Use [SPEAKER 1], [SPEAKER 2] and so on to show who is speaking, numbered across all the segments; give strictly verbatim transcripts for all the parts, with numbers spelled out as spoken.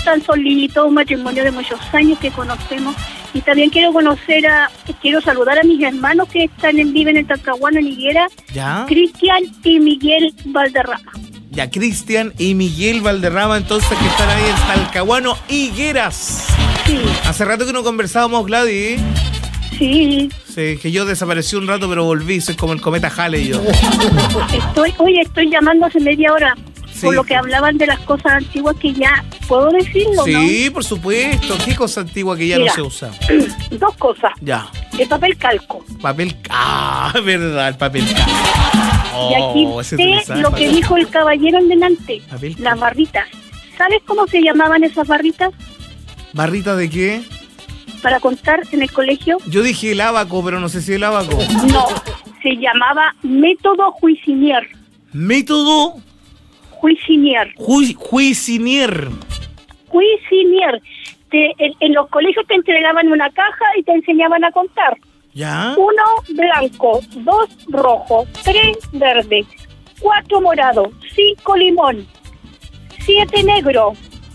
[SPEAKER 1] tan solitos, un matrimonio de muchos años que conocemos. Y también quiero conocer a, quiero saludar a mis hermanos que están en, viven en Talcahuano, en Higuera,
[SPEAKER 2] ¿Ya?
[SPEAKER 1] Cristian y Miguel Valderrama.
[SPEAKER 2] Ya, Cristian y Miguel Valderrama, entonces, que están ahí en Talcahuano, Higueras.
[SPEAKER 1] Sí.
[SPEAKER 2] Hace rato que no conversábamos, Gladys.
[SPEAKER 1] Sí.
[SPEAKER 2] Sí, que yo desaparecí un rato, pero volví, soy como el cometa Halley yo.
[SPEAKER 1] Estoy, oye, estoy llamando hace media hora.
[SPEAKER 2] Sí.
[SPEAKER 1] Por lo que hablaban de las cosas antiguas que ya, ¿puedo decirlo,
[SPEAKER 2] Sí,
[SPEAKER 1] no?
[SPEAKER 2] Sí, por supuesto. ¿Qué cosa antigua que ya
[SPEAKER 1] Mira,
[SPEAKER 2] no se usa?
[SPEAKER 1] Dos cosas.
[SPEAKER 2] Ya.
[SPEAKER 1] El papel calco.
[SPEAKER 2] Papel... Ah, verdad, el papel calco. Oh,
[SPEAKER 1] y aquí
[SPEAKER 2] ese
[SPEAKER 1] sé
[SPEAKER 2] utilizaba
[SPEAKER 1] lo
[SPEAKER 2] el
[SPEAKER 1] que
[SPEAKER 2] papel.
[SPEAKER 1] dijo el caballero en delante.
[SPEAKER 2] Papel
[SPEAKER 1] Las
[SPEAKER 2] calco.
[SPEAKER 1] barritas. ¿Sabes cómo se llamaban esas barritas
[SPEAKER 2] ¿Barrita de qué?
[SPEAKER 1] para contar en el colegio?
[SPEAKER 2] Yo dije el abaco, pero no sé si el abaco.
[SPEAKER 1] No, se llamaba método Juicinier.
[SPEAKER 2] Método
[SPEAKER 1] Juicinier.
[SPEAKER 2] ju- Juicinier.
[SPEAKER 1] Juicinier. Te, en, en los colegios te entregaban una caja y te enseñaban a contar.
[SPEAKER 2] ¿Ya?
[SPEAKER 1] Uno blanco, dos rojo, tres verde, cuatro morado, cinco limón, siete negro,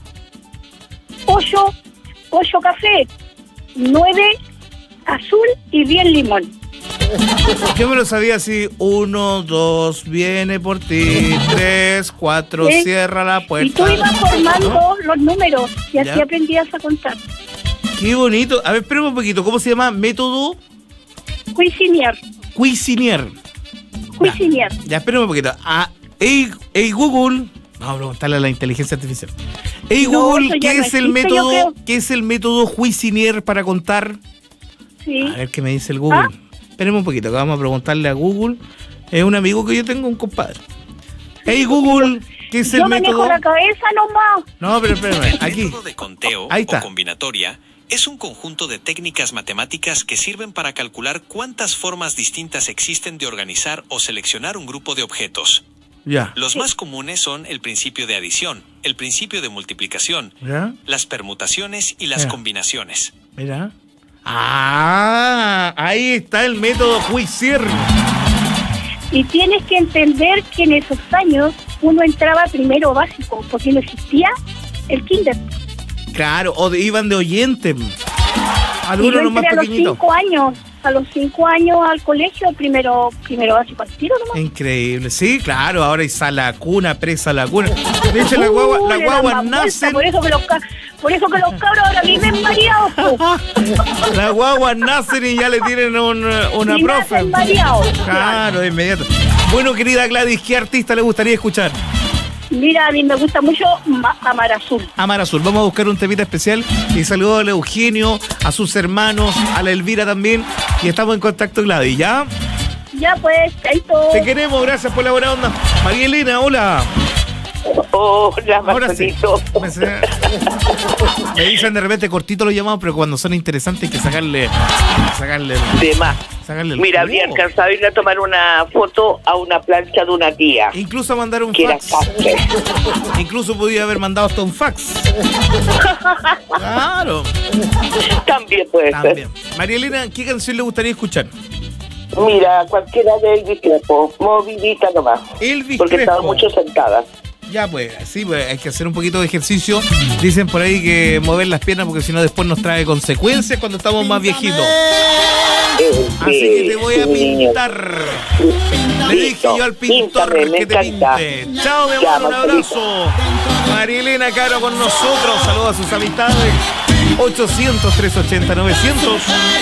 [SPEAKER 1] ocho, ocho café, nueve azul y bien limón.
[SPEAKER 2] Yo me lo sabía así. Uno, dos, viene por ti. Tres, cuatro,
[SPEAKER 1] ¿Eh?
[SPEAKER 2] cierra la puerta.
[SPEAKER 1] Y tú ibas formando
[SPEAKER 2] ¿No?
[SPEAKER 1] los números y así
[SPEAKER 2] Ya.
[SPEAKER 1] aprendías a contar.
[SPEAKER 2] Qué bonito. A ver, espérame un poquito. ¿Cómo se llama? Método
[SPEAKER 1] Cuisinier,
[SPEAKER 2] Cuisinier.
[SPEAKER 1] Cuisinier.
[SPEAKER 2] Ya, espérame un poquito. Ah, hey, hey Google. Vamos a preguntarle a la inteligencia artificial. Hey
[SPEAKER 1] No,
[SPEAKER 2] Google,
[SPEAKER 1] eso ya
[SPEAKER 2] ¿qué
[SPEAKER 1] no
[SPEAKER 2] es el
[SPEAKER 1] existe, yo
[SPEAKER 2] método?
[SPEAKER 1] creo.
[SPEAKER 2] ¿Qué es el método Cuisinier para contar?
[SPEAKER 1] Sí.
[SPEAKER 2] A ver qué me dice el Google.
[SPEAKER 1] ¿Ah?
[SPEAKER 2] Espérame un poquito, que vamos a preguntarle a Google. Es un amigo que yo tengo, un compadre. Hey Google, ¿qué es el
[SPEAKER 1] Yo manejo
[SPEAKER 2] método?
[SPEAKER 1] la cabeza nomás.
[SPEAKER 2] No, pero espérame,
[SPEAKER 3] El
[SPEAKER 2] aquí.
[SPEAKER 3] método de conteo
[SPEAKER 2] Ahí está.
[SPEAKER 3] o combinatoria es un conjunto de técnicas matemáticas que sirven para calcular cuántas formas distintas existen de organizar o seleccionar un grupo de objetos.
[SPEAKER 2] Ya.
[SPEAKER 3] Los más comunes son el principio de adición, el principio de multiplicación,
[SPEAKER 2] ¿Ya?
[SPEAKER 3] las permutaciones y las
[SPEAKER 2] Ya.
[SPEAKER 3] combinaciones.
[SPEAKER 2] Mira. Ah, ahí está el método Cuisier.
[SPEAKER 1] Y tienes que entender que en esos años uno entraba primero básico, porque no existía el kinder.
[SPEAKER 2] Claro, o de, iban de oyente.
[SPEAKER 1] Y
[SPEAKER 2] Algunos
[SPEAKER 1] yo
[SPEAKER 2] los más
[SPEAKER 1] entré a los
[SPEAKER 2] pequeñitos.
[SPEAKER 1] cinco años, a los cinco años al colegio, primero primero básico al tiro nomás.
[SPEAKER 2] Increíble, sí, claro, ahora hay sala cuna, presa la cuna. De hecho, la
[SPEAKER 1] Uh,
[SPEAKER 2] guagua,
[SPEAKER 1] le
[SPEAKER 2] la
[SPEAKER 1] dan
[SPEAKER 2] guagua
[SPEAKER 1] más vuelta,
[SPEAKER 2] nacen,
[SPEAKER 1] Por eso que los, ca- por eso que los cabros ahora viven mareados, po.
[SPEAKER 2] la guagua nacen y ya le tienen un, una
[SPEAKER 1] Y
[SPEAKER 2] profe.
[SPEAKER 1] nacen mareados.
[SPEAKER 2] Claro, de inmediato. Bueno, querida Gladys, ¿qué artista le gustaría escuchar?
[SPEAKER 1] Mira, a mí me gusta mucho Ma- Amar Azul.
[SPEAKER 2] Amar Azul. Vamos a buscar un temita especial y saludo al Eugenio, a sus hermanos, a la Elvira también. Y estamos en contacto, Gladys, ¿ya?
[SPEAKER 1] Ya pues, chaito.
[SPEAKER 2] Te queremos, gracias por la buena onda. María Elena, hola.
[SPEAKER 4] Hola,
[SPEAKER 2] Ahora sí.
[SPEAKER 4] Marcelito.
[SPEAKER 2] Me, se- me dicen de repente cortito los llamados, pero cuando son interesantes hay que sacarle, sacarle,
[SPEAKER 4] De más.
[SPEAKER 2] sacarle el
[SPEAKER 4] Mira,
[SPEAKER 2] jugo.
[SPEAKER 4] habría alcanzado a ir a tomar una foto a una plancha de una tía.
[SPEAKER 2] Incluso mandar un
[SPEAKER 4] Que era
[SPEAKER 2] fax.
[SPEAKER 4] café.
[SPEAKER 2] Incluso podía haber mandado hasta un fax. Claro.
[SPEAKER 4] También puede
[SPEAKER 2] También. María Elena, ¿qué canción le gustaría escuchar?
[SPEAKER 4] ser. Mira, cualquiera de Elvis Crespo, movidita nomás.
[SPEAKER 2] Elvis
[SPEAKER 4] Porque estaba
[SPEAKER 2] Crespo.
[SPEAKER 4] mucho sentada.
[SPEAKER 2] Ya pues, sí, pues hay que hacer un poquito de ejercicio. Dicen por ahí que mover las piernas porque si no después nos trae consecuencias cuando estamos más viejitos.
[SPEAKER 4] Eh,
[SPEAKER 2] Así que te voy a
[SPEAKER 4] sí, niño.
[SPEAKER 2] pintar. Le dije
[SPEAKER 4] Listo,
[SPEAKER 2] yo al pintor
[SPEAKER 4] píntame, me
[SPEAKER 2] que te
[SPEAKER 4] encanta.
[SPEAKER 2] pinte. Chao, mi
[SPEAKER 4] Ya,
[SPEAKER 2] amor, un
[SPEAKER 4] Marcelito.
[SPEAKER 2] abrazo. María Elena Caro con nosotros. Saludos a sus amistades. ochocientos, trescientos ochenta, novecientos.